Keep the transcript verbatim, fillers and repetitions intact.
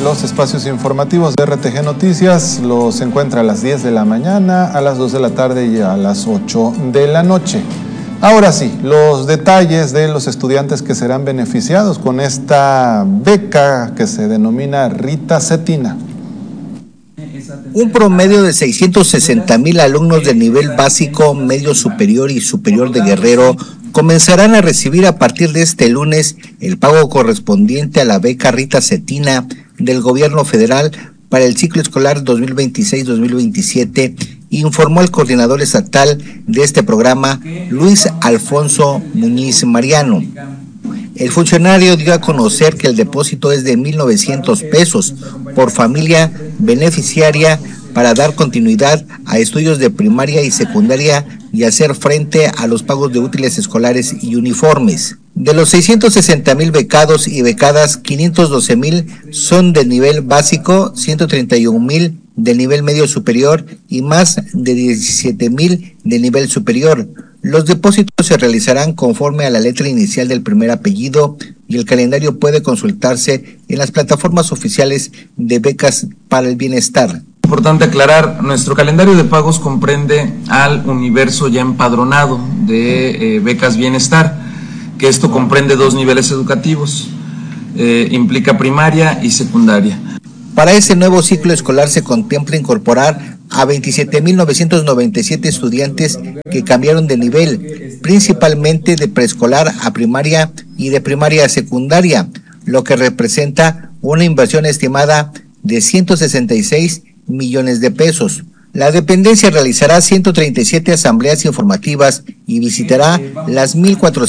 Los espacios informativos de R T G Noticias los encuentra a las diez de la mañana, a las dos de la tarde y a las ocho de la noche. Ahora sí, los detalles de los estudiantes que serán beneficiados con esta beca que se denomina Rita Cetina. Un promedio de seiscientos sesenta mil alumnos de nivel básico, medio superior y superior de Guerrero comenzarán a recibir a partir de este lunes el pago correspondiente a la beca Rita Cetina del gobierno federal para el ciclo escolar dos mil veintiséis dos mil veintisiete, informó el coordinador estatal de este programa, Luis Alfonso Muñiz Mariano. El funcionario dio a conocer que el depósito es de mil novecientos pesos por familia beneficiaria para dar continuidad a estudios de primaria y secundaria y hacer frente a los pagos de útiles escolares y uniformes. De los seiscientos sesenta mil becados y becadas, quinientos doce mil son de nivel básico, ciento treinta y un mil de nivel medio superior y más de diecisiete mil de nivel superior. Los depósitos se realizarán conforme a la letra inicial del primer apellido y el calendario puede consultarse en las plataformas oficiales de Becas para el Bienestar. Importante aclarar, nuestro calendario de pagos comprende al universo ya empadronado de eh, Becas Bienestar, que esto comprende dos niveles educativos, eh, implica primaria y secundaria. Para ese nuevo ciclo escolar se contempla incorporar a veintisiete mil novecientos noventa y siete estudiantes que cambiaron de nivel, principalmente de preescolar a primaria y de primaria a secundaria, lo que representa una inversión estimada de ciento sesenta y seis millones de pesos. La dependencia realizará ciento treinta y siete asambleas informativas y visitará las mil cuatrocientas